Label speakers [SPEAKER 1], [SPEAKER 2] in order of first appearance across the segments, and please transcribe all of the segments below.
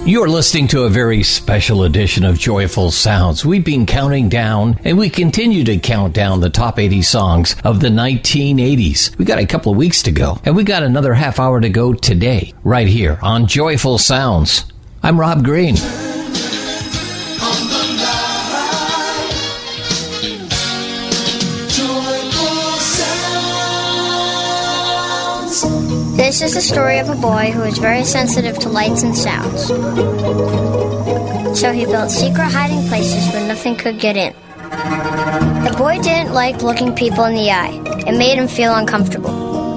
[SPEAKER 1] You're listening to a very special edition of Joyful Sounds. We've been counting down, and we continue to count down the top 80 songs of the 1980s. We got a couple of weeks to go, and we got another half hour to go today, right here on Joyful Sounds. I'm Rob Green.
[SPEAKER 2] This is the story of a boy who was very sensitive to lights and sounds. So he built secret hiding places where nothing could get in. The boy didn't like looking people in the eye. It made him feel uncomfortable.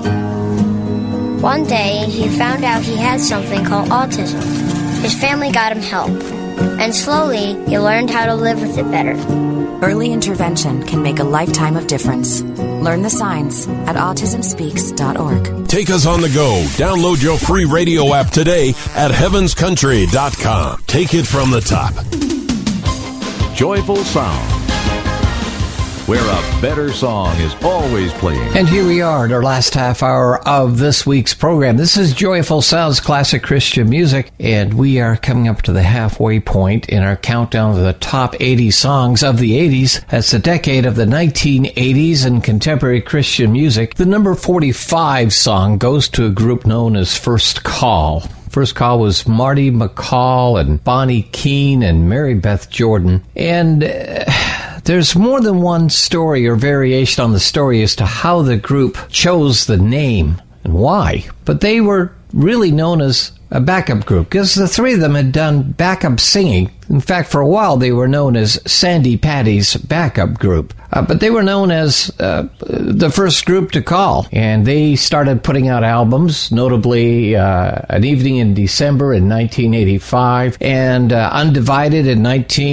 [SPEAKER 2] One day, he found out he had something called autism. His family got him help. And slowly, he learned how to live with it better.
[SPEAKER 3] Early intervention can make a lifetime of difference. Learn the signs at autismspeaks.org.
[SPEAKER 4] Take us on the go. Download your free radio app today at heavenscountry.com. Take it from the top.
[SPEAKER 5] Joyful Sound, where a better song is always playing.
[SPEAKER 1] And here we are at our last half hour of this week's program. This is Joyful Sounds, classic Christian music, and we are coming up to the halfway point in our countdown of the top 80 songs of the 80s. That's the decade of the 1980s in contemporary Christian music. The number 45 song goes to a group known as First Call. First Call was Marty McCall and Bonnie Keene and Mary Beth Jordan. And there's more than one story or variation on the story as to how the group chose the name and why. But they were really known as a backup group because the three of them had done backup singing. In fact, for a while they were known as Sandy Patty's backup group. But they were known as the first group to call. And they started putting out albums, notably An Evening in December in 1985 and Undivided in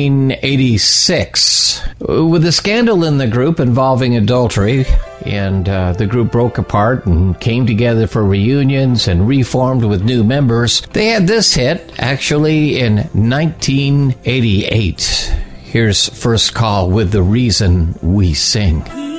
[SPEAKER 1] 1986. With a scandal in the group involving adultery, and the group broke apart and came together for reunions and reformed with new members. They had this hit, actually, in 1988. Here's First Call with The Reason We Sing.